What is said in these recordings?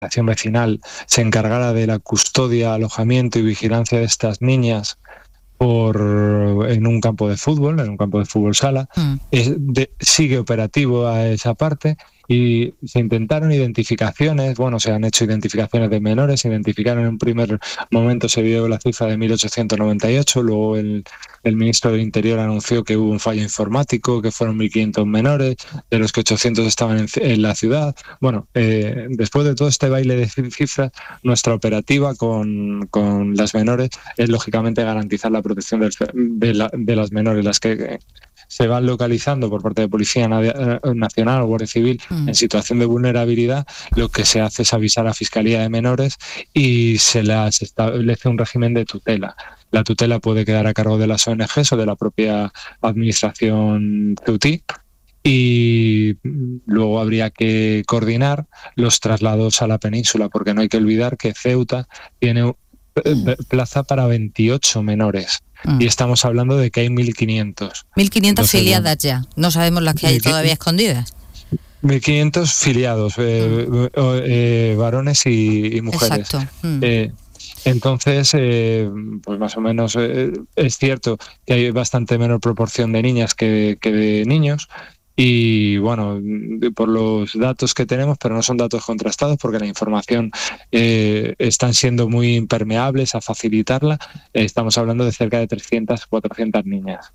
organización vecinal se encargara de la custodia, alojamiento y vigilancia de estas niñas en un campo de fútbol sala. Sigue operativo a esa parte y se intentaron identificaciones, se han hecho identificaciones de menores, se identificaron en un primer momento, se dio la cifra de 1.898, luego el ministro del Interior anunció que hubo un fallo informático, que fueron 1.500 menores, de los que 800 estaban en la ciudad. Después de todo este baile de cifras, nuestra operativa con las menores es lógicamente garantizar la protección de las menores, las que se van localizando por parte de Policía Nacional o Guardia Civil en situación de vulnerabilidad. Lo que se hace es avisar a Fiscalía de Menores y se les establece un régimen de tutela. La tutela puede quedar a cargo de las ONGs o de la propia administración ceutí, y luego habría que coordinar los traslados a la península, porque no hay que olvidar que Ceuta tiene plaza para 28 menores. Y estamos hablando de que hay 1.500. 1.500 filiadas ya. No sabemos las que hay todavía escondidas. 1.500 filiados, varones y mujeres. Exacto. Entonces, pues más o menos es cierto que hay bastante menor proporción de niñas que de niños. Y por los datos que tenemos, pero no son datos contrastados porque la información están siendo muy impermeables a facilitarla, estamos hablando de cerca de 300, 400 niñas.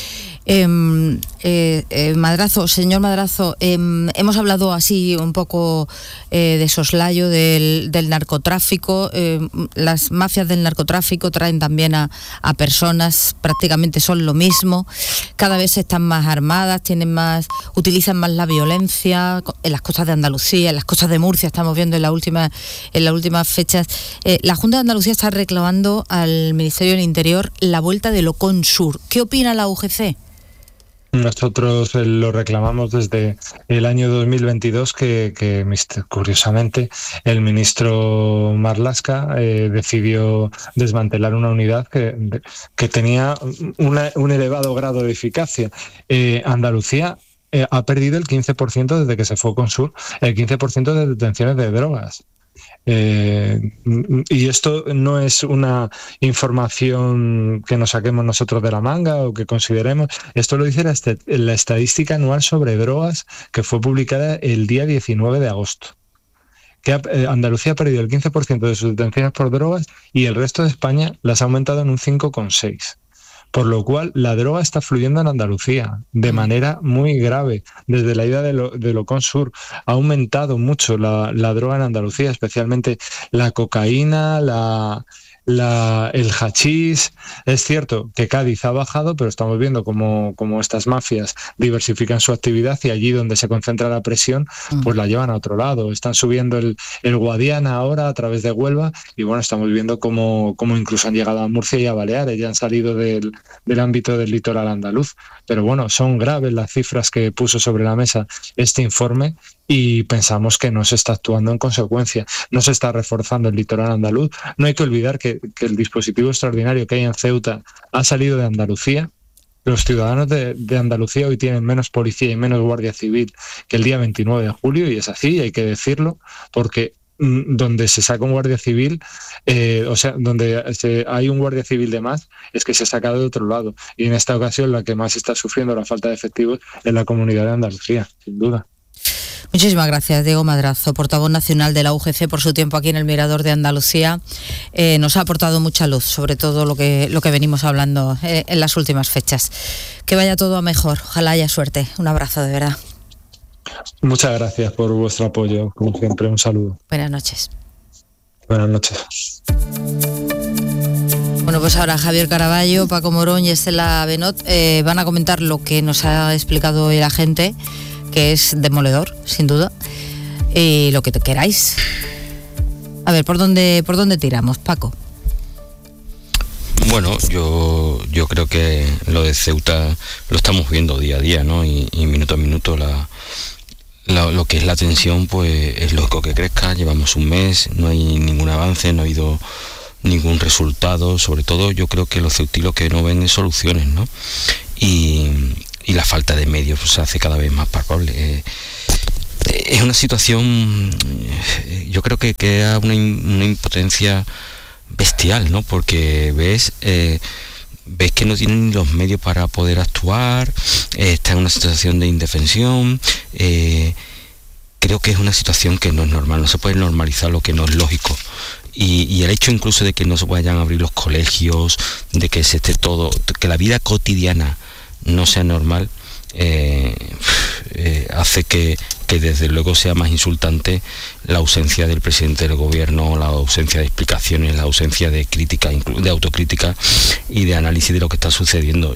Señor Madrazo, hemos hablado así un poco de soslayo del narcotráfico. Las mafias del narcotráfico traen también a personas, prácticamente son lo mismo, cada vez están más armadas, utilizan más la violencia en las costas de Andalucía, en las costas de Murcia, estamos viendo en las últimas fechas. La Junta de Andalucía está reclamando al Ministerio del Interior la vuelta del Ocon Sur. ¿Qué opina la UGC? Nosotros lo reclamamos desde el año 2022 que curiosamente el ministro Marlaska decidió desmantelar una unidad que tenía un elevado grado de eficacia. Andalucía ha perdido el 15% desde que se fue con Sur, el 15% de detenciones de drogas. Y esto no es una información que nos saquemos nosotros de la manga o que consideremos. Esto lo dice la estadística anual sobre drogas que fue publicada el día 19 de agosto. Que Andalucía ha perdido el 15% de sus detenciones por drogas y el resto de España las ha aumentado en un 5,6%. Por lo cual la droga está fluyendo en Andalucía de manera muy grave. Desde la ida del Ocon Sur ha aumentado mucho la droga en Andalucía, especialmente la cocaína, el hachís. Es cierto que Cádiz ha bajado, pero estamos viendo cómo estas mafias diversifican su actividad y allí donde se concentra la presión, pues la llevan a otro lado. Están subiendo el Guadiana ahora a través de Huelva y estamos viendo cómo incluso han llegado a Murcia y a Baleares, ya han salido del ámbito del litoral andaluz. Pero son graves las cifras que puso sobre la mesa este informe y pensamos que no se está actuando en consecuencia, no se está reforzando el litoral andaluz. No hay que olvidar que el dispositivo extraordinario que hay en Ceuta ha salido de Andalucía. Los ciudadanos de Andalucía hoy tienen menos policía y menos guardia civil que el día 29 de julio, y es así, hay que decirlo, porque donde se saca un guardia civil, donde hay un guardia civil de más, es que se ha sacado de otro lado. Y en esta ocasión la que más está sufriendo la falta de efectivos es la comunidad de Andalucía, sin duda. Muchísimas gracias, Diego Madrazo, portavoz nacional de la UGC, por su tiempo aquí en el Mirador de Andalucía. Nos ha aportado mucha luz sobre todo lo que venimos hablando en las últimas fechas. Que vaya todo a mejor, ojalá haya suerte. Un abrazo, de verdad. Muchas gracias por vuestro apoyo, como siempre, un saludo. Buenas noches. Buenas noches. Bueno, pues ahora Javier Caraballo, Paco Morón y Estela Benot van a comentar lo que nos ha explicado hoy la gente, que es demoledor, sin duda, y lo que queráis. A ver, ¿por dónde tiramos, Paco? Bueno, yo creo que lo de Ceuta lo estamos viendo día a día, ¿no? Y minuto a minuto lo que es la tensión, pues es lógico que crezca. Llevamos un mes, no hay ningún avance, no ha habido ningún resultado. Sobre todo yo creo que los ceutí lo que no ven es soluciones, ¿no? Y la falta de medios pues, se hace cada vez más palpable. es una situación, yo creo que queda una impotencia bestial, ¿no? Porque ves que no tienen los medios para poder actuar, está en una situación de indefensión. Creo que es una situación que no es normal, no se puede normalizar lo que no es lógico. Y el hecho incluso de que no se vayan a abrir los colegios, de que se esté todo, que la vida cotidiana no sea normal, hace que desde luego sea más insultante la ausencia del presidente del gobierno, la ausencia de explicaciones, la ausencia de crítica, de autocrítica y de análisis de lo que está sucediendo.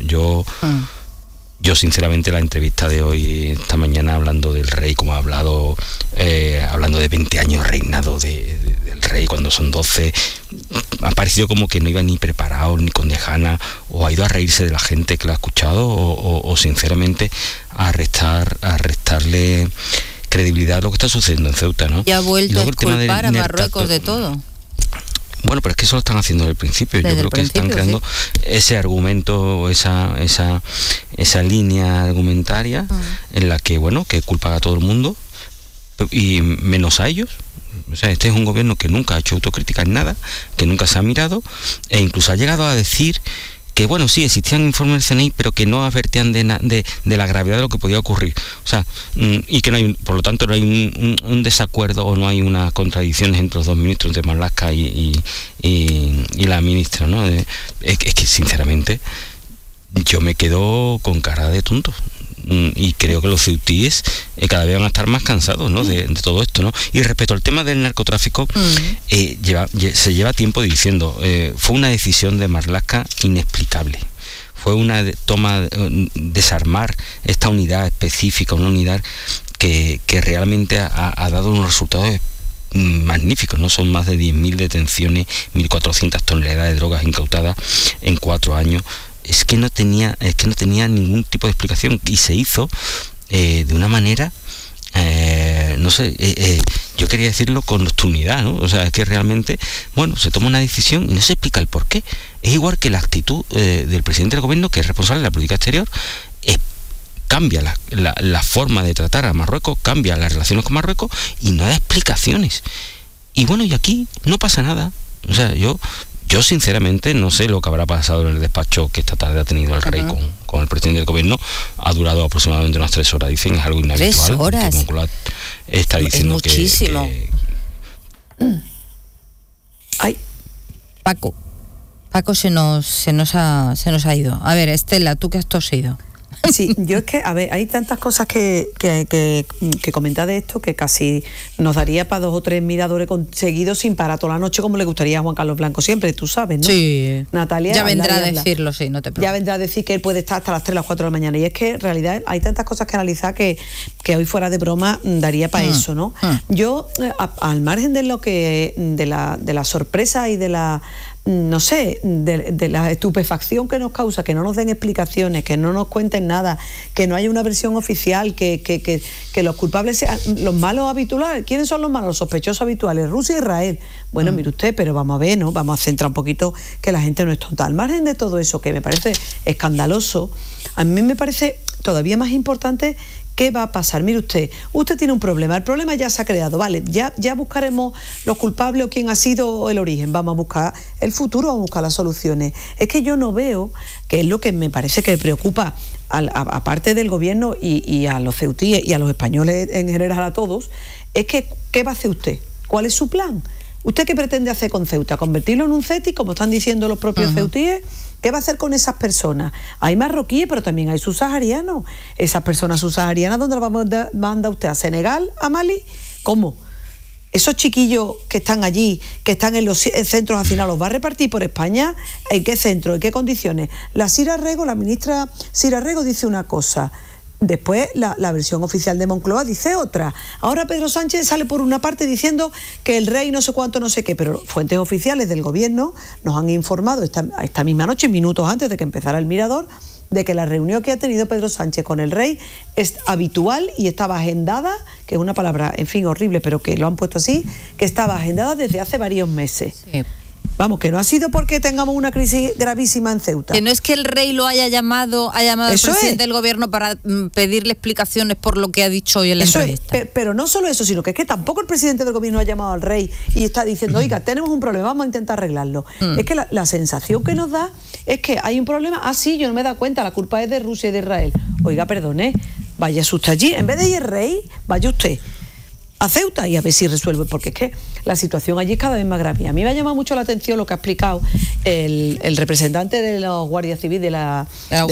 Yo sinceramente la entrevista de hoy, esta mañana, hablando del rey, como ha hablado, hablando de 20 años reinado del rey, cuando son 12, ha parecido como que no iba ni preparado, ni con dejana, o ha ido a reírse de la gente que lo ha escuchado, o sinceramente a restarle credibilidad a lo que está sucediendo en Ceuta, ¿no? Y ha vuelto a culpar a Marruecos de todo. Bueno, pero es que eso lo están haciendo desde el principio. Yo creo que están creando ese argumento, esa línea argumentaria en la que, bueno, que culpan a todo el mundo y menos a ellos. O sea, este es un gobierno que nunca ha hecho autocrítica en nada, que nunca se ha mirado, e incluso ha llegado a decir que, bueno, sí, existían informes del CNI, pero que no advertían de la gravedad de lo que podía ocurrir. O sea, y que no hay, por lo tanto, no hay un desacuerdo o no hay una contradicción entre los dos ministros, de Marlaska y la ministra, ¿no? Es que, sinceramente, yo me quedo con cara de tonto. Y creo que los ceutíes cada vez van a estar más cansados, ¿no? de todo esto, ¿no? Y respecto al tema del narcotráfico, se lleva tiempo diciendo, fue una decisión de Marlaska inexplicable. Fue una toma, desarmar esta unidad específica, una unidad que realmente ha dado unos resultados magníficos, ¿no? Son más de 10.000 detenciones, 1.400 toneladas de drogas incautadas en 4 años. Es que no tenía ningún tipo de explicación, y se hizo de una manera, no sé, yo quería decirlo con nocturnidad, ¿no? O sea, es que realmente, bueno, se toma una decisión y no se explica el por qué. Es igual que la actitud del presidente del gobierno, que es responsable de la política exterior, cambia la forma de tratar a Marruecos, cambia las relaciones con Marruecos y no da explicaciones. Y bueno, y aquí no pasa nada. O sea, yo sinceramente no sé lo que habrá pasado en el despacho que esta tarde ha tenido el rey con el presidente del gobierno. Ha durado aproximadamente unas 3 horas, dicen, es algo inhabitual. 3 horas. Está diciendo es muchísimo. Ay, Paco se nos ha ido. A ver, Estela, ¿tú qué has tosido? Sí, yo es que, a ver, hay tantas cosas que comentar de esto que casi nos daría para 2 o 3 miradores seguidos sin parar toda la noche, como le gustaría a Juan Carlos Blanco siempre, tú sabes, ¿no? Sí. Natalia, ya vendrá a decirlo, sí, no te preocupes. Ya vendrá a decir que él puede estar hasta las 3 o las 4 de la mañana. Y es que en realidad hay tantas cosas que analizar que hoy, fuera de broma, daría para eso, ¿no? Yo, al margen de lo que de la sorpresa y de la, no sé, de la estupefacción que nos causa que no nos den explicaciones, que no nos cuenten nada, que no haya una versión oficial, que los culpables sean los malos habituales. ¿Quiénes son los malos? Los sospechosos habituales, Rusia e Israel. Bueno, mire usted, pero vamos a ver, ¿no? Vamos a centrar un poquito que la gente no es tonta. Al margen de todo eso, que me parece escandaloso, a mí me parece todavía más importante. ¿Qué va a pasar? Mire usted tiene un problema, el problema ya se ha creado, vale, ya buscaremos los culpables o quién ha sido el origen, vamos a buscar el futuro, vamos a buscar las soluciones. Es que yo no veo, que es lo que me parece que preocupa aparte del gobierno y a los ceutíes y a los españoles en general, a todos, es que ¿qué va a hacer usted? ¿Cuál es su plan? ¿Usted qué pretende hacer con Ceuta? ¿Convertirlo en un CETI, como están diciendo los propios ceutíes? ¿Qué va a hacer con esas personas? Hay marroquíes, pero también hay subsaharianos. Esas personas subsaharianas, ¿dónde las manda usted? ¿A Senegal? ¿A Mali? ¿Cómo? Esos chiquillos que están allí, que están en los centros hacinados, ¿los va a repartir por España? ¿En qué centro? ¿En qué condiciones? La ministra Sira Rego dice una cosa. Después la versión oficial de Moncloa dice otra. Ahora Pedro Sánchez sale por una parte diciendo que el rey no sé cuánto, no sé qué, pero fuentes oficiales del gobierno nos han informado esta misma noche, minutos antes de que empezara el Mirador, de que la reunión que ha tenido Pedro Sánchez con el rey es habitual y estaba agendada, que es una palabra, en fin, horrible, pero que lo han puesto así, que estaba agendada desde hace varios meses. Sí. Vamos, que no ha sido porque tengamos una crisis gravísima en Ceuta. Que no es que el rey lo haya llamado al presidente del gobierno para pedirle explicaciones por lo que ha dicho hoy en la entrevista. Pero no solo eso, sino que es que tampoco el presidente del gobierno ha llamado al rey y está diciendo, oiga, tenemos un problema, vamos a intentar arreglarlo. Es que la sensación que nos da es que hay un problema, sí, yo no me he dado cuenta, la culpa es de Rusia y de Israel. Oiga, perdone, vaya usted allí, en vez de ir el rey, vaya usted a Ceuta y a ver si resuelve, porque es que la situación allí es cada vez más grave. A mí me ha llamado mucho la atención lo que ha explicado el representante de los guardias civiles de la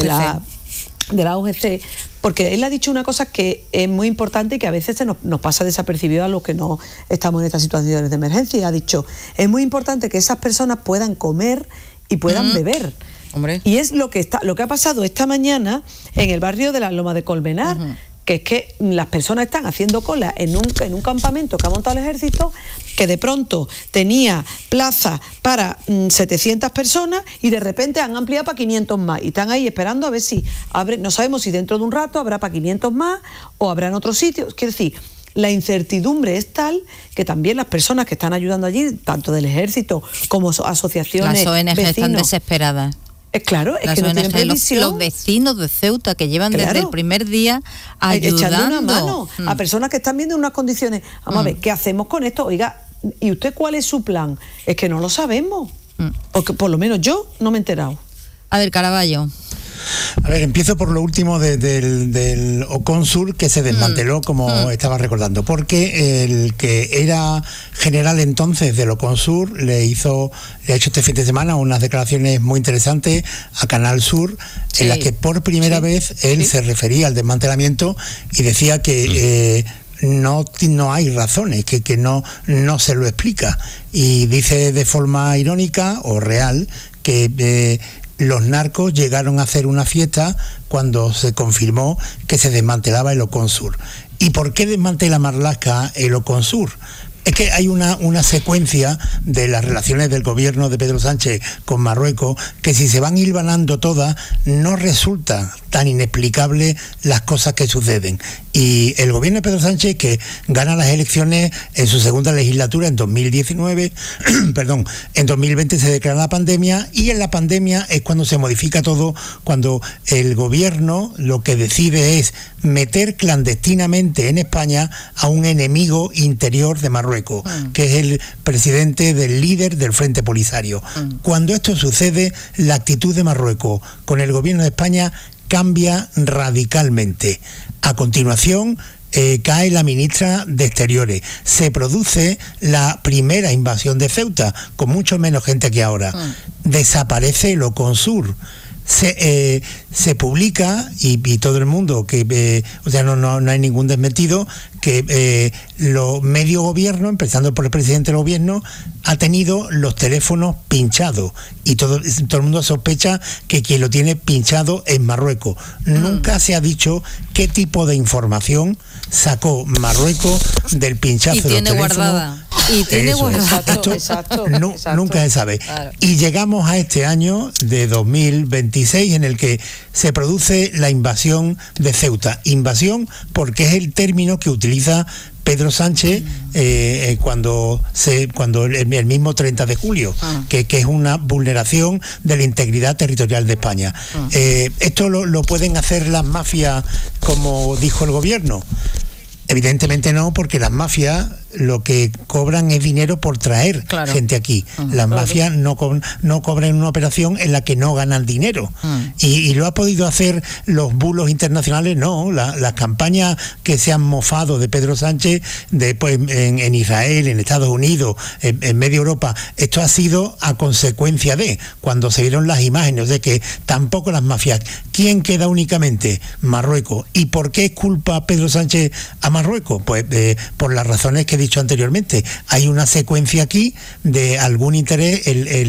UGC, porque él ha dicho una cosa que es muy importante y que a veces nos pasa desapercibido a los que no estamos en estas situaciones de emergencia. Ha dicho, es muy importante que esas personas puedan comer y puedan beber. Hombre. Y es lo que ha pasado esta mañana en el barrio de la Loma de Colmenar, que es que las personas están haciendo cola en un campamento que ha montado el ejército, que de pronto tenía plaza para 700 personas y de repente han ampliado para 500 más y están ahí esperando a ver si abre. No sabemos si dentro de un rato habrá para 500 más o habrá en otros sitios. Quiero decir, la incertidumbre es tal que también las personas que están ayudando allí, tanto del ejército como asociaciones, las ONG vecinos, están desesperadas. Claro, es que no tienen previsión. Los vecinos de Ceuta que llevan desde el primer día ayudando. Echando una mano a personas que están viendo unas condiciones. Vamos a ver, ¿qué hacemos con esto? Oiga, ¿y usted cuál es su plan? Es que no lo sabemos. O que por lo menos yo no me he enterado. A ver, Caraballo. A ver, empiezo por lo último del Oconsur, que se desmanteló, como estaba recordando, porque el que era general entonces del Oconsur le ha hecho este fin de semana unas declaraciones muy interesantes a Canal Sur, en las que por primera vez él se refería al desmantelamiento y decía que no hay razones, que no se lo explica, y dice de forma irónica o real que los narcos llegaron a hacer una fiesta cuando se confirmó que se desmantelaba el Oconsur. ¿Y por qué desmantela Marlaska el Oconsur? Es que hay una secuencia de las relaciones del gobierno de Pedro Sánchez con Marruecos que, si se van hilvanando todas, no resulta tan inexplicable las cosas que suceden. Y el gobierno de Pedro Sánchez, que gana las elecciones en su segunda legislatura en 2019, en 2020 se declara la pandemia, y en la pandemia es cuando se modifica todo, cuando el gobierno lo que decide es meter clandestinamente en España a un enemigo interior de Marruecos, que es el presidente del líder del Frente Polisario. Cuando esto sucede, la actitud de Marruecos con el gobierno de España cambia radicalmente. A continuación, cae la ministra de Exteriores. Se produce la primera invasión de Ceuta, con mucho menos gente que ahora. Desaparece el Oconsur. Se publica, y todo el mundo, no hay ningún desmentido, que los medio gobierno, empezando por el presidente del gobierno, ha tenido los teléfonos pinchados, y todo el mundo sospecha que quien lo tiene pinchado es Marruecos. Nunca se ha dicho qué tipo de información sacó Marruecos del pinchazo de los teléfonos. Guardada. Y tiene guardada. Exacto. Nunca se sabe. Claro. Y llegamos a este año de 2026 en el que se produce la invasión de Ceuta. Invasión porque es el término que utiliza Pedro Sánchez cuando el mismo 30 de julio, que es una vulneración de la integridad territorial de España. ¿Esto lo pueden hacer las mafias, como dijo el gobierno? Evidentemente no, porque las mafias lo que cobran es dinero por traer gente aquí. Las mafias no cobran una operación en la que no ganan dinero. Y lo ha podido hacer los bulos internacionales, no. Las campañas que se han mofado de Pedro Sánchez en Israel, en Estados Unidos, en media Europa, esto ha sido a consecuencia de cuando se vieron las imágenes de que tampoco las mafias. ¿Quién queda únicamente? Marruecos. ¿Y por qué culpa Pedro Sánchez a Marruecos? Pues por las razones que he dicho anteriormente. Hay una secuencia aquí de algún interés.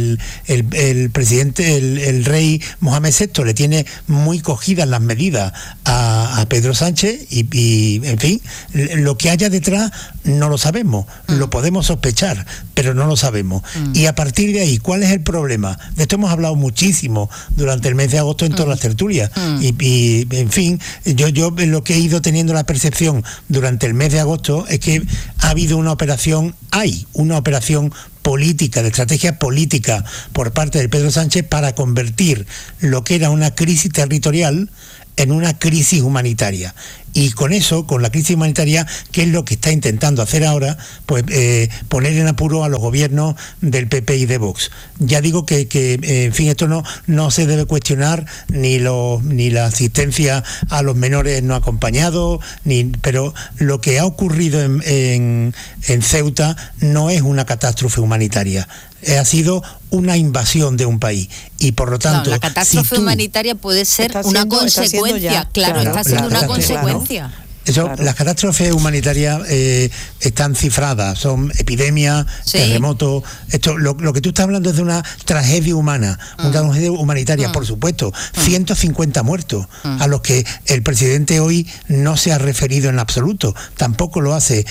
El presidente, el rey Mohamed VI, le tiene muy cogidas las medidas a Pedro Sánchez y en fin, lo que haya detrás no lo sabemos. Lo podemos sospechar, pero no lo sabemos. Y a partir de ahí, ¿cuál es el problema? De esto hemos hablado muchísimo durante el mes de agosto en todas las tertulias. Y en fin, yo lo que he ido teniendo la percepción durante el mes de agosto es que hay una operación política, de estrategia política por parte de Pedro Sánchez para convertir lo que era una crisis territorial en una crisis humanitaria. Y con eso, con la crisis humanitaria, ¿qué es lo que está intentando hacer ahora? Pues poner en apuro a los gobiernos del PP y de Vox. Ya digo que en fin, esto no se debe cuestionar ni la asistencia a los menores no acompañados, pero lo que ha ocurrido en Ceuta no es una catástrofe humanitaria. Ha sido una invasión de un país y por lo tanto... la catástrofe humanitaria puede ser una consecuencia, está siendo una consecuencia. Eso, claro. Las catástrofes humanitarias están cifradas, son epidemias, terremotos. Esto, lo que tú estás hablando es de una tragedia humana, una tragedia humanitaria, por supuesto. 150 muertos, a los que el presidente hoy no se ha referido en absoluto. Tampoco lo hace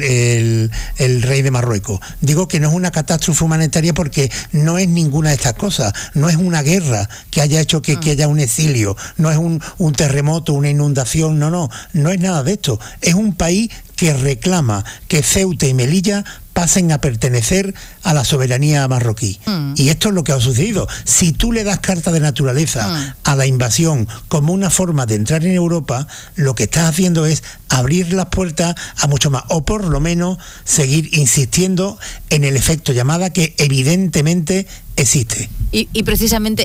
el rey de Marruecos. Digo que no es una catástrofe humanitaria porque no es ninguna de estas cosas. No es una guerra que haya hecho que haya un exilio. No es un terremoto, una inundación. No es nada de esto. Es un país que reclama que Ceuta y Melilla pasen a pertenecer a la soberanía marroquí. Y esto es lo que ha sucedido. Si tú le das carta de naturaleza a la invasión como una forma de entrar en Europa, lo que estás haciendo es abrir las puertas a mucho más, o por lo menos seguir insistiendo en el efecto llamada que evidentemente existe. Y precisamente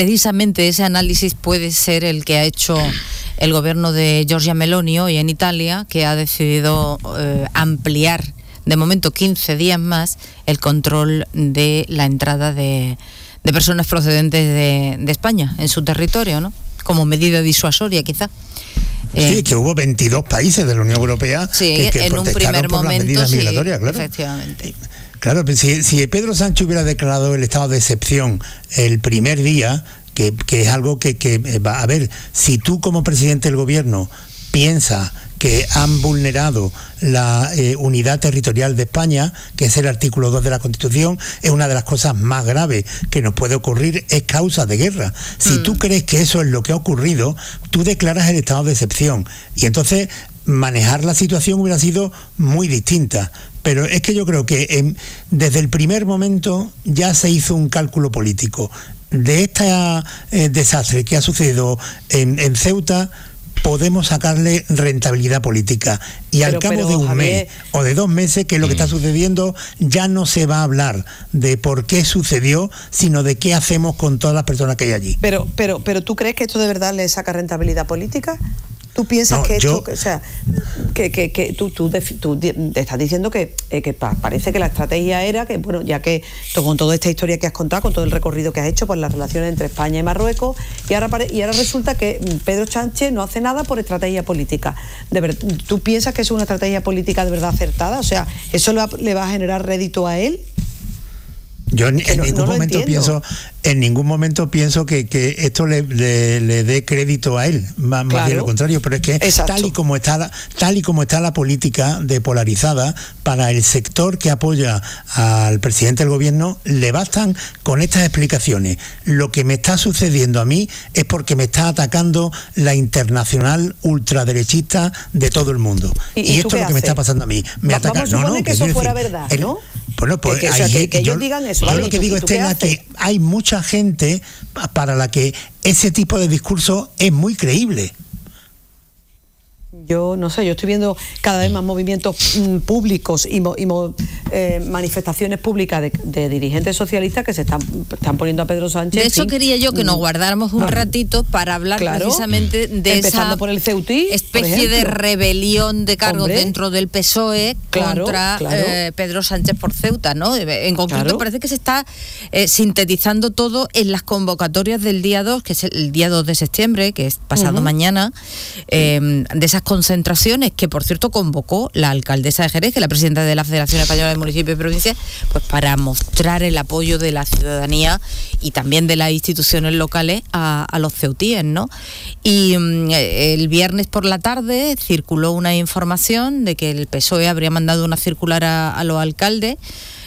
ese análisis puede ser el que ha hecho el gobierno de Giorgia Meloni hoy en Italia, que ha decidido ampliar de momento 15 días más el control de la entrada de personas procedentes de España en su territorio, ¿no? Como medida disuasoria, quizá. Sí, que hubo 22 países de la Unión Europea que en un primer por momento, las medidas migratorias, claro. Efectivamente. Claro, si Pedro Sánchez hubiera declarado el estado de excepción el primer día, que es algo que va a ver, si tú como presidente del gobierno piensas que han vulnerado la unidad territorial de España, que es el artículo 2 de la Constitución, es una de las cosas más graves que nos puede ocurrir, es causa de guerra. Si tú crees que eso es lo que ha ocurrido, tú declaras el estado de excepción y entonces manejar la situación hubiera sido muy distinta. Pero es que yo creo que desde el primer momento ya se hizo un cálculo político. De este desastre que ha sucedido en Ceuta, podemos sacarle rentabilidad política y al cabo de un mes o de 2 meses, que es lo que está sucediendo, ya no se va a hablar de por qué sucedió, sino de qué hacemos con todas las personas que hay allí. Pero ¿tú crees que esto de verdad le saca rentabilidad política? ¿Tú piensas que esto, o sea, que tú te estás diciendo que parece que la estrategia era que, bueno, ya que con toda esta historia que has contado, con todo el recorrido que has hecho por las relaciones entre España y Marruecos, y ahora resulta que Pedro Sánchez no hace nada por estrategia política? ¿Tú piensas que es una estrategia política de verdad acertada? O sea, ¿eso le va a generar rédito a él? Yo en ningún momento pienso que esto le dé crédito a él, más bien lo contrario, pero es que tal y como está la política de polarizada, para el sector que apoya al presidente del gobierno le bastan con estas explicaciones. Lo que me está sucediendo a mí es porque me está atacando la internacional ultraderechista de todo el mundo. ¿Y esto es lo que me está pasando a mí? Me ataca. Vamos a suponer que eso fuera verdad, ¿no? Bueno, pues que ellos digan eso. Yo lo que digo, Estela, que hay mucha gente para la que ese tipo de discurso es muy creíble. Yo no sé, yo estoy viendo cada vez más movimientos públicos y manifestaciones públicas de dirigentes socialistas que se están poniendo a Pedro Sánchez. De eso quería yo que nos guardáramos un ratito para hablar precisamente de esa por el Ceutí, especie de rebelión de cargos dentro del PSOE contra Pedro Sánchez por Ceuta, ¿no? En concreto parece que se está sintetizando todo en las convocatorias del día 2, que es el día 2 de septiembre, que es pasado mañana, de esas concentraciones que, por cierto, convocó la alcaldesa de Jerez, que es la presidenta de la Federación Española de Municipios y Provincias, pues para mostrar el apoyo de la ciudadanía y también de las instituciones locales a los ceutíes, ¿no? Y el viernes por la tarde circuló una información de que el PSOE habría mandado una circular a los alcaldes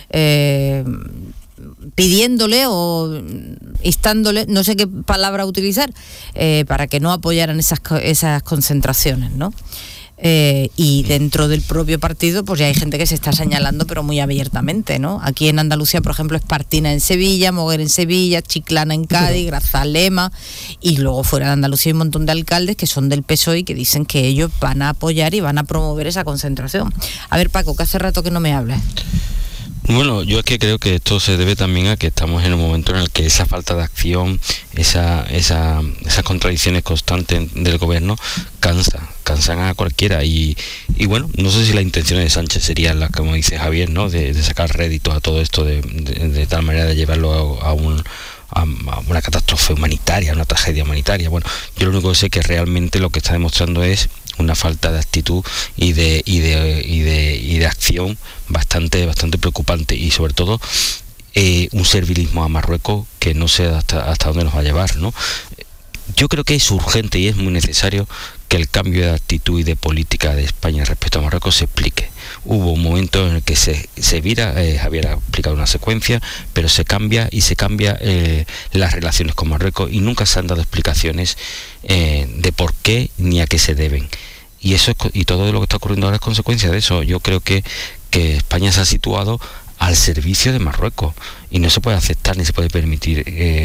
pidiéndole o instándole, no sé qué palabra utilizar, para que no apoyaran esas concentraciones, ¿no? y dentro del propio partido pues ya hay gente que se está señalando, pero muy abiertamente, ¿no? Aquí en Andalucía, por ejemplo, Espartina en Sevilla, Moguer en Sevilla, Chiclana en Cádiz, Grazalema, y luego fuera de Andalucía hay un montón de alcaldes que son del PSOE y que dicen que ellos van a apoyar y van a promover esa concentración. A ver, Paco, que hace rato que no me hablas. Bueno, yo es que creo que esto se debe también a que estamos en un momento en el que esa falta de acción, esas contradicciones constantes del gobierno cansan a cualquiera y bueno, no sé si la intención de Sánchez sería la, como dice Javier, ¿no? de sacar rédito a todo esto de tal manera de llevarlo a una catástrofe humanitaria, una tragedia humanitaria. Bueno, yo lo único que sé es que realmente lo que está demostrando es una falta de actitud y de acción bastante preocupante, y sobre todo un servilismo a Marruecos que no sé hasta dónde nos va a llevar, ¿no? Yo creo que es urgente y es muy necesario que el cambio de actitud y de política de España respecto a Marruecos se explique. Hubo un momento en el que se vira, Javier ha explicado una secuencia, pero se cambia las relaciones con Marruecos y nunca se han dado explicaciones de por qué ni a qué se deben. Y eso y todo lo que está ocurriendo ahora es consecuencia de eso. Yo creo que España se ha situado al servicio de Marruecos y no se puede aceptar ni se puede permitir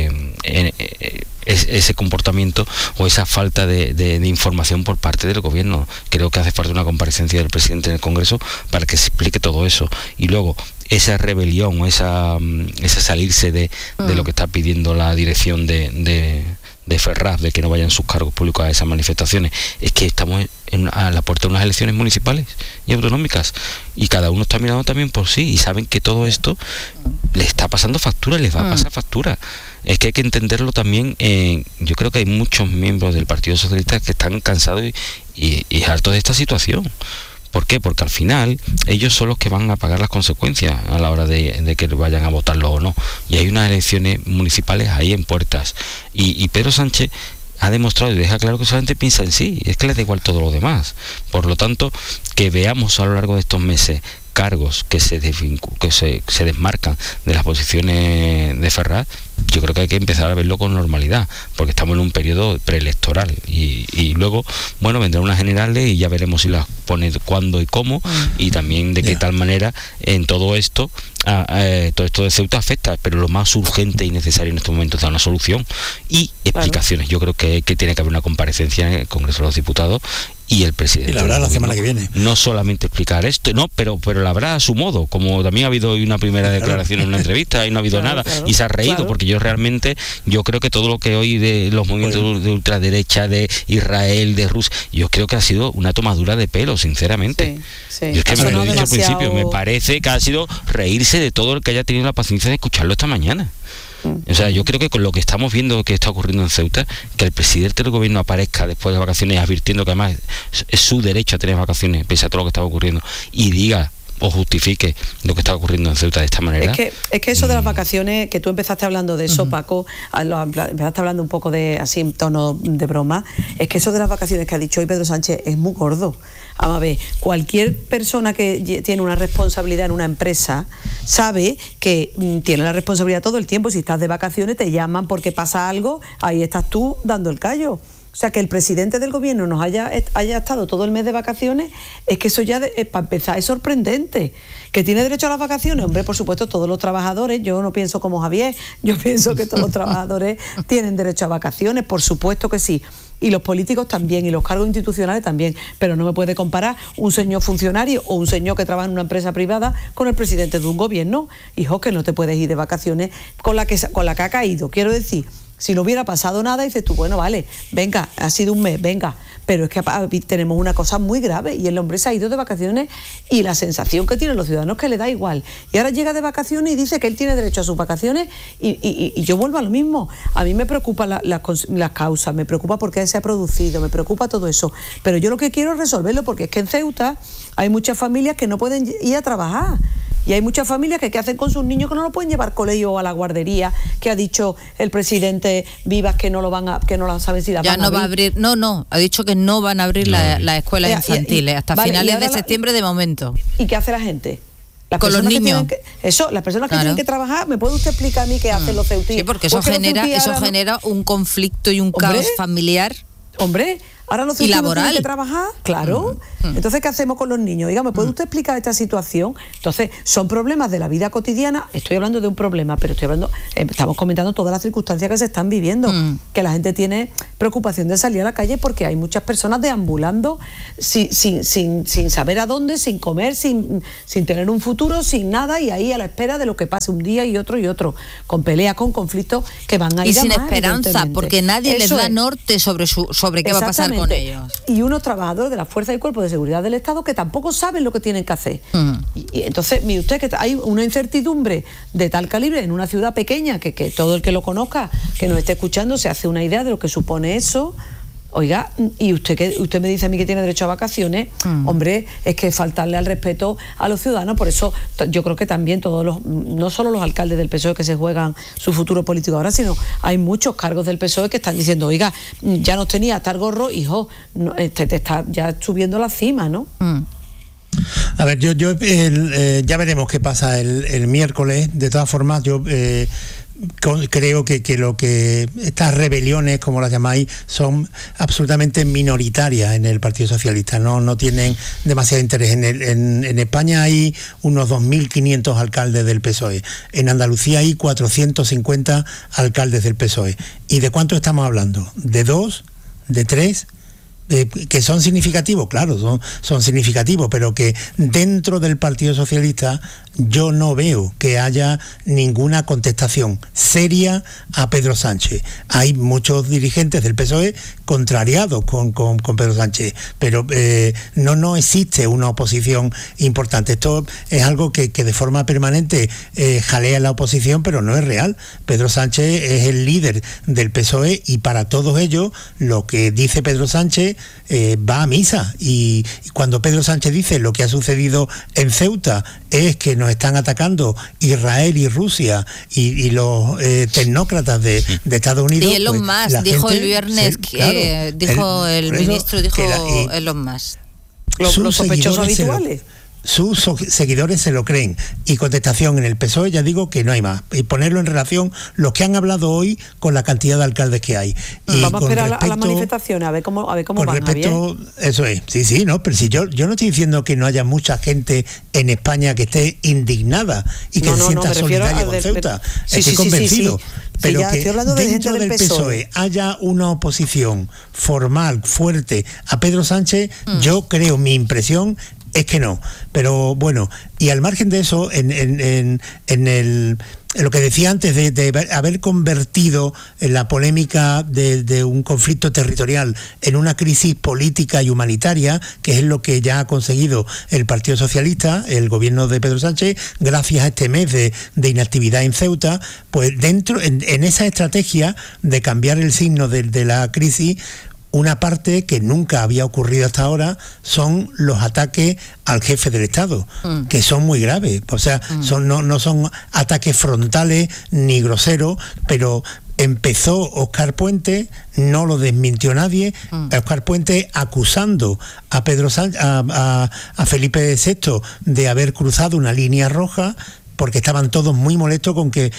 ese comportamiento o esa falta de información por parte del gobierno. Creo que hace falta una comparecencia del presidente en el Congreso para que se explique todo eso. Y luego esa rebelión o esa salirse de lo que está pidiendo la dirección de Ferraz, de que no vayan sus cargos públicos a esas manifestaciones, es que estamos a la puerta de unas elecciones municipales y autonómicas y cada uno está mirando también por sí y saben que todo esto les está pasando factura, les va a pasar factura. Es que hay que entenderlo también. Yo creo que hay muchos miembros del Partido Socialista que están cansados y hartos de esta situación. ¿Por qué? Porque al final ellos son los que van a pagar las consecuencias a la hora de que vayan a votarlo o no. Y hay unas elecciones municipales ahí en puertas. Y Pedro Sánchez ha demostrado y deja claro que solamente piensa en sí, es que le da igual todo lo demás. Por lo tanto, que veamos a lo largo de estos meses cargos que se desmarcan de las posiciones de Ferraz, yo creo que hay que empezar a verlo con normalidad, porque estamos en un periodo preelectoral y luego, bueno, vendrán unas generales y ya veremos si las pone cuándo y cómo, y también de qué tal manera en todo esto de Ceuta afecta, pero lo más urgente y necesario en estos momentos es dar una solución y explicaciones. Yo creo que tiene que haber una comparecencia en el Congreso de los Diputados y el presidente. Y la habrá la semana que viene. No solamente explicar esto, no, pero la habrá a su modo, como también ha habido hoy una primera declaración en una entrevista y no ha habido nada, y se ha reído, porque yo creo que todo lo que hoy de los movimientos de ultraderecha, de Israel, de Rusia, yo creo que ha sido una tomadura de pelo, sinceramente. Sí. Yo es que me lo he dicho al principio, me parece que ha sido reírse de todo el que haya tenido la paciencia de escucharlo esta mañana. O sea, yo creo que con lo que estamos viendo que está ocurriendo en Ceuta, que el presidente del gobierno aparezca después de las vacaciones advirtiendo que además es su derecho a tener vacaciones pese a todo lo que está ocurriendo y diga o justifique lo que está ocurriendo en Ceuta de esta manera. Es que eso de las vacaciones, que tú empezaste hablando de eso, Paco, empezaste hablando un poco de así en tono de broma, es que eso de las vacaciones que ha dicho hoy Pedro Sánchez es muy gordo. Vamos a ver, cualquier persona que tiene una responsabilidad en una empresa sabe que tiene la responsabilidad todo el tiempo. Si estás de vacaciones te llaman porque pasa algo, ahí estás tú dando el callo. O sea, que el presidente del gobierno nos haya estado todo el mes de vacaciones, es que eso ya, para empezar, es sorprendente. ¿Que tiene derecho a las vacaciones? Hombre, por supuesto, todos los trabajadores, yo no pienso como Javier, yo pienso que todos los trabajadores tienen derecho a vacaciones, por supuesto que sí. Y los políticos también, y los cargos institucionales también, pero no me puede comparar un señor funcionario o un señor que trabaja en una empresa privada con el presidente de un gobierno. Hijo, que no te puedes ir de vacaciones con la que ha caído. Quiero decir, si no hubiera pasado nada, dices tú, bueno, vale, venga, ha sido un mes, venga. Pero es que tenemos una cosa muy grave y el hombre se ha ido de vacaciones y la sensación que tienen los ciudadanos es que le da igual. Y ahora llega de vacaciones y dice que él tiene derecho a sus vacaciones y yo vuelvo a lo mismo. A mí me preocupa las causas, me preocupa por qué se ha producido, me preocupa todo eso. Pero yo lo que quiero es resolverlo, porque es que en Ceuta hay muchas familias que no pueden ir a trabajar. Y hay muchas familias que ¿qué hacen con sus niños? Que no lo pueden llevar al colegio o a la guardería, que ha dicho el presidente Vivas que no lo saben si las ya van no a abrir. Va a abrir. No, ha dicho que no van a abrir las escuelas infantiles hasta finales de septiembre de momento. ¿Y qué hace la gente? Con los niños. Las personas que tienen que trabajar, ¿me puede usted explicar a mí qué hacen los ceutíes? Sí, porque eso genera un conflicto y un caos familiar. Hombre, Ahora los ciudadanos tienen que trabajar, claro. Entonces, ¿qué hacemos con los niños? Oiga, ¿me puede usted explicar esta situación? Entonces, son problemas de la vida cotidiana. Estoy hablando de un problema, pero estamos comentando todas las circunstancias que se están viviendo, que la gente tiene preocupación de salir a la calle porque hay muchas personas deambulando sin saber a dónde, sin comer, sin tener un futuro, sin nada, y ahí a la espera de lo que pase un día y otro, con peleas, con conflictos que van a ir y a sin más, esperanza, porque nadie les da norte sobre qué va a pasar con ellos. Y unos trabajadores de la Fuerza y Cuerpo de Seguridad del Estado que tampoco saben lo que tienen que hacer. Y entonces, mire usted, que hay una incertidumbre de tal calibre en una ciudad pequeña que todo el que lo conozca, que nos esté escuchando, se hace una idea de lo que supone eso. Oiga, y usted me dice a mí que tiene derecho a vacaciones, hombre, es que faltarle al respeto a los ciudadanos. Por eso yo creo que también no solo los alcaldes del PSOE que se juegan su futuro político ahora, sino hay muchos cargos del PSOE que están diciendo, oiga, ya nos tenía hasta el gorro, hijo, te está ya subiendo la cima, ¿no? A ver, ya veremos qué pasa el miércoles. De todas formas, yo creo que lo que estas rebeliones, como las llamáis, son absolutamente minoritarias en el Partido Socialista. No tienen demasiado interés. En España hay unos 2.500 alcaldes del PSOE. En Andalucía hay 450 alcaldes del PSOE. ¿Y de cuánto estamos hablando? ¿De 2? ¿De 3? Que son significativos, claro, son significativos, pero que dentro del Partido Socialista yo no veo que haya ninguna contestación seria a Pedro Sánchez. Hay muchos dirigentes del PSOE contrariados con Pedro Sánchez, pero no existe una oposición importante. Esto es algo que de forma permanente jalea la oposición, pero no es real. Pedro Sánchez es el líder del PSOE y para todos ellos lo que dice Pedro Sánchez va a misa, y cuando Pedro Sánchez dice lo que ha sucedido en Ceuta es que nos están atacando Israel y Rusia y los tecnócratas de Estados Unidos. Y Elon Musk dijo el viernes, el ministro dijo Elon Musk. Los sospechosos habituales. Sus seguidores se lo creen, y contestación en el PSOE, ya digo que no hay más, y ponerlo en relación los que han hablado hoy con la cantidad de alcaldes que hay. Y vamos a esperar a las manifestaciones a ver cómo con van. Respecto, eso es, sí, no, pero si yo no estoy diciendo que no haya mucha gente en España que esté indignada y que se sienta solidaria con Ceuta, estoy convencido. Pero que dentro del PSOE haya una oposición formal, fuerte a Pedro Sánchez, yo creo, mi impresión es que no. Pero bueno, y al margen de eso, en lo que decía antes de haber convertido la polémica de un conflicto territorial en una crisis política y humanitaria, que es lo que ya ha conseguido el Partido Socialista, el gobierno de Pedro Sánchez, gracias a este mes de inactividad en Ceuta, pues dentro, en esa estrategia de cambiar el signo de la crisis, una parte que nunca había ocurrido hasta ahora son los ataques al jefe del Estado, que son muy graves. O sea, no son ataques frontales ni groseros, pero empezó Óscar Puente, no lo desmintió nadie, Óscar Puente acusando a Pedro Sánchez, a Felipe VI de haber cruzado una línea roja, porque estaban todos muy molestos con que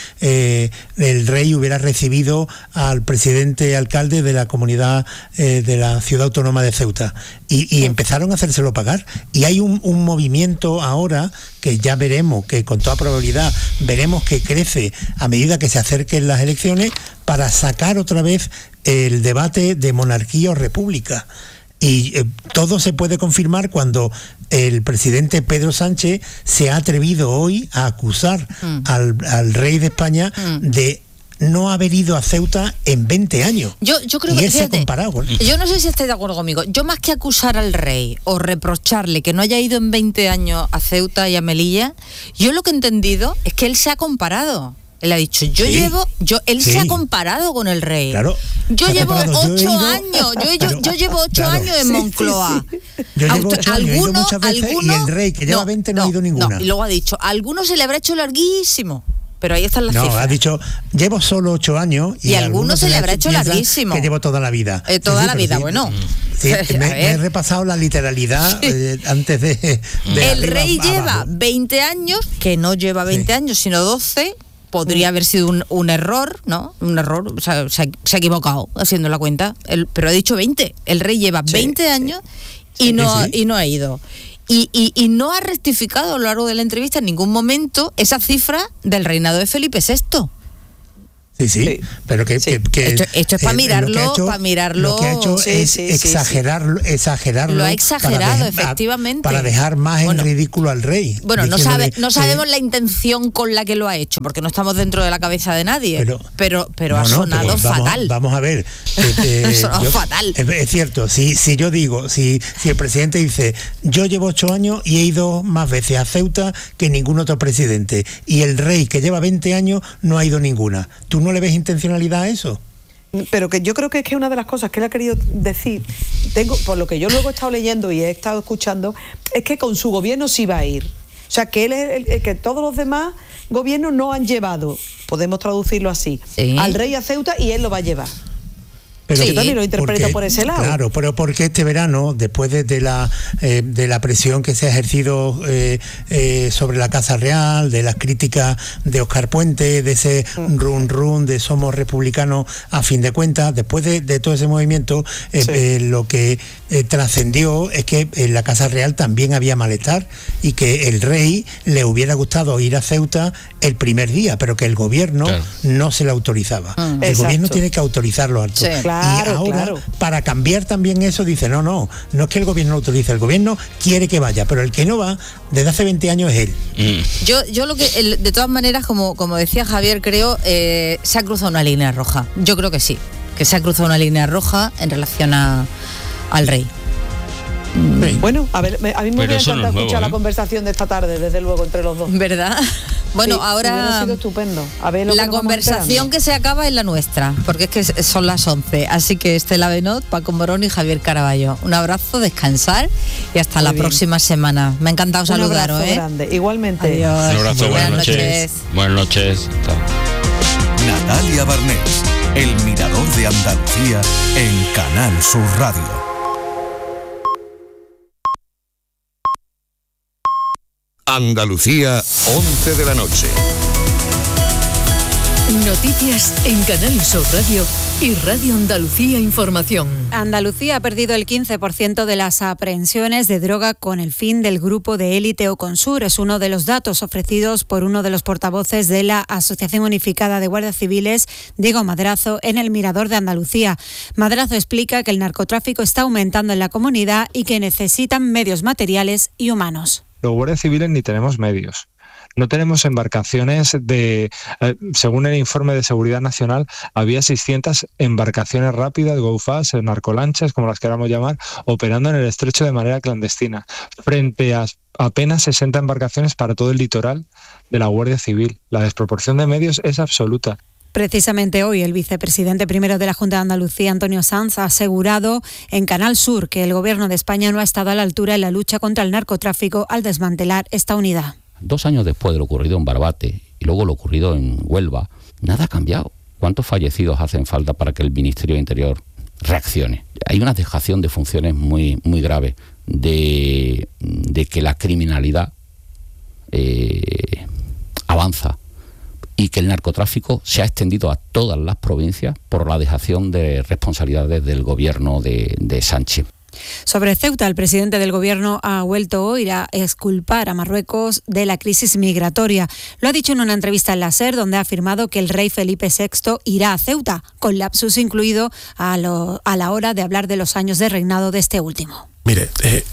el rey hubiera recibido al presidente alcalde de la comunidad de la ciudad autónoma de Ceuta, y empezaron a hacérselo pagar. Y hay un movimiento ahora que ya veremos, que con toda probabilidad veremos que crece a medida que se acerquen las elecciones, para sacar otra vez el debate de monarquía o república. Y todo se puede confirmar cuando el presidente Pedro Sánchez se ha atrevido hoy a acusar al rey de España de no haber ido a Ceuta en 20 años. Yo creo que, fíjate, yo no sé si estáis de acuerdo conmigo. Yo, más que acusar al rey o reprocharle que no haya ido en 20 años a Ceuta y a Melilla, yo lo que he entendido es que él se ha comparado. Él ha dicho, él se ha comparado con el rey. Claro, yo llevo 8 años, yo llevo 8 años en Moncloa. Yo llevo 8 años, he ido muchas veces, y el rey, que lleva 20, no ha ido ninguna. Y luego ha dicho, a algunos se le habrá hecho larguísimo. Pero ahí están las cifras. No, ha dicho, llevo solo 8 años y a algunos se le habrá hecho larguísimo. Que llevo toda la vida. Toda la vida, bueno. Sí, me he repasado la literalidad antes de el rey lleva 20 años, que no lleva 20 años, sino 12, podría haber sido un error, ¿no? Un error, o sea, se ha equivocado haciendo la cuenta, pero ha dicho 20. El rey lleva 20 años y no ha ido. Y no ha rectificado a lo largo de la entrevista en ningún momento esa cifra del reinado de Felipe VI. Sí, pero que esto es para mirarlo, Lo que ha hecho es exagerarlo. Lo ha exagerado, efectivamente. Para dejar más en ridículo al rey. Bueno, no sabemos la intención con la que lo ha hecho, porque no estamos dentro de la cabeza de nadie. Pero ha sonado fatal. Vamos a ver. Ha sonado fatal. Es cierto, si yo digo, si el presidente dice, yo llevo 8 años y he ido más veces a Ceuta que ningún otro presidente, y el rey, que lleva 20 años, no ha ido ninguna. ¿Tú no le ves intencionalidad a eso? Pero que yo creo que es que una de las cosas que él ha querido decir, por lo que yo luego he estado leyendo y he estado escuchando, es que con su gobierno sí va a ir. O sea, que él es el que todos los demás gobiernos no han llevado, podemos traducirlo así, al rey a Ceuta, y él lo va a llevar. Pero yo también lo interpreto por ese lado. Claro, pero porque este verano, después de la presión que se ha ejercido sobre la Casa Real, de las críticas de Óscar Puente, de ese run de somos republicanos a fin de cuentas, después de todo ese movimiento, lo que trascendió es que en la Casa Real también había malestar y que el rey le hubiera gustado ir a Ceuta el primer día, pero que el gobierno no se le autorizaba. El gobierno tiene que autorizarlo alto. Y ahora, para cambiar también eso, dice, no es que el gobierno lo autorice, el gobierno quiere que vaya, pero el que no va, desde hace 20 años es él. Yo lo que, de todas maneras, como decía Javier, creo, se ha cruzado una línea roja. Yo creo que sí, que se ha cruzado una línea roja en relación al rey. Bueno, a ver, a mí me hubiera encantado escuchar la conversación de esta tarde, desde luego, entre los dos. ¿Verdad? Bueno, ahora hubiera sido estupendo. A ver la conversación que se acaba es la nuestra, porque es que son las 11. Así que Estela Benot, Paco Morón y Javier Caraballo. Un abrazo, descansar y hasta la próxima semana. Me ha encantado saludaros. Un abrazo grande. Igualmente. Adiós. Un abrazo, buenas noches. Buenas noches. Natalia Barnés, El Mirador de Andalucía en Canal Sur Radio. Andalucía, 11 de la noche. Noticias en Canal Sur Radio y Radio Andalucía Información. Andalucía ha perdido el 15% de las aprehensiones de droga con el fin del grupo de élite Oconsur. Es uno de los datos ofrecidos por uno de los portavoces de la Asociación Unificada de Guardias Civiles, Diego Madrazo, en El Mirador de Andalucía. Madrazo explica que el narcotráfico está aumentando en la comunidad y que necesitan medios materiales y humanos. Los guardias civiles ni tenemos medios. No tenemos embarcaciones según el informe de Seguridad Nacional, había 600 embarcaciones rápidas, go fast, narcolanchas, como las queramos llamar, operando en el estrecho de manera clandestina, frente a apenas 60 embarcaciones para todo el litoral de la Guardia Civil. La desproporción de medios es absoluta. Precisamente hoy el vicepresidente primero de la Junta de Andalucía, Antonio Sanz, ha asegurado en Canal Sur que el Gobierno de España no ha estado a la altura en la lucha contra el narcotráfico al desmantelar esta unidad. 2 años después de lo ocurrido en Barbate y luego lo ocurrido en Huelva, nada ha cambiado. ¿Cuántos fallecidos hacen falta para que el Ministerio de Interior reaccione? Hay una dejación de funciones muy grave de que la criminalidad avanza y que el narcotráfico se ha extendido a todas las provincias por la dejación de responsabilidades del gobierno de Sánchez. Sobre Ceuta, el presidente del gobierno ha vuelto hoy a exculpar a Marruecos de la crisis migratoria. Lo ha dicho en una entrevista en la SER, donde ha afirmado que el rey Felipe VI irá a Ceuta, con lapsus incluido a la hora de hablar de los años de reinado de este último. Mire,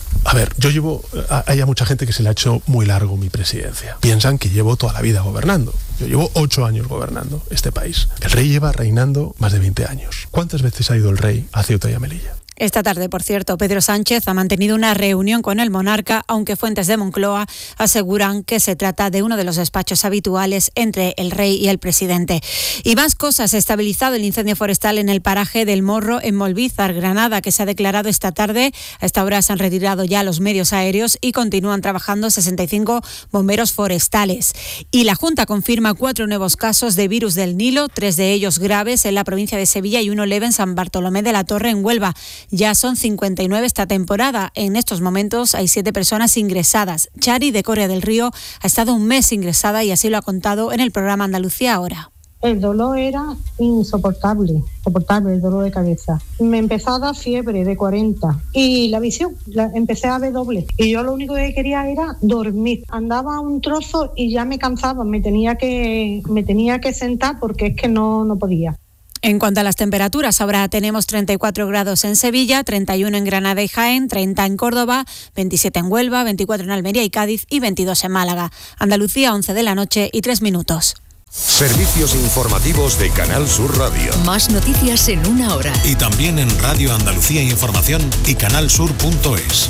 hay mucha gente que se le ha hecho muy largo mi presidencia. Piensan que llevo toda la vida gobernando. Yo llevo 8 años gobernando este país. El rey lleva reinando más de 20 años. ¿Cuántas veces ha ido el rey a Ceuta y a Melilla? Esta tarde, por cierto, Pedro Sánchez ha mantenido una reunión con el monarca, aunque fuentes de Moncloa aseguran que se trata de uno de los despachos habituales entre el rey y el presidente. Y más cosas: estabilizado el incendio forestal en el paraje del Morro, en Molvízar, Granada, que se ha declarado esta tarde. A esta hora se han retirado ya los medios aéreos y continúan trabajando 65 bomberos forestales. Y la Junta confirma 4 nuevos casos de virus del Nilo, 3 de ellos graves en la provincia de Sevilla y 1 leve en San Bartolomé de la Torre, en Huelva. Ya son 59 esta temporada. En estos momentos hay 7 personas ingresadas. Chari, de Coria del Río, ha estado un mes ingresada y así lo ha contado en el programa Andalucía Ahora. El dolor era insoportable el dolor de cabeza. Me empezó a dar fiebre de 40 y la visión, empecé a ver doble. Y yo lo único que quería era dormir. Andaba un trozo y ya me cansaba, me tenía que sentar porque es que no podía. En cuanto a las temperaturas, ahora tenemos 34 grados en Sevilla, 31 en Granada y Jaén, 30 en Córdoba, 27 en Huelva, 24 en Almería y Cádiz y 22 en Málaga. Andalucía, 11 de la noche y 3 minutos. Servicios informativos de Canal Sur Radio. Más noticias en una hora. Y también en Radio Andalucía Información y canalsur.es.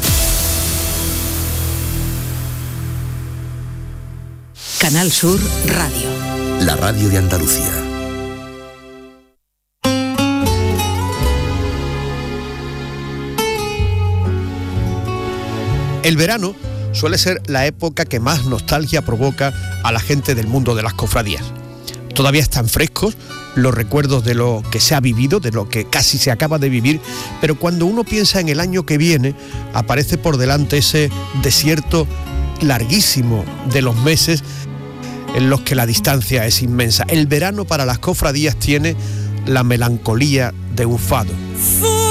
Canal Sur Radio. La radio de Andalucía. El verano suele ser la época que más nostalgia provoca a la gente del mundo de las cofradías. Todavía están frescos los recuerdos de lo que se ha vivido, de lo que casi se acaba de vivir, pero cuando uno piensa en el año que viene, aparece por delante ese desierto larguísimo de los meses en los que la distancia es inmensa. El verano para las cofradías tiene la melancolía de un fado.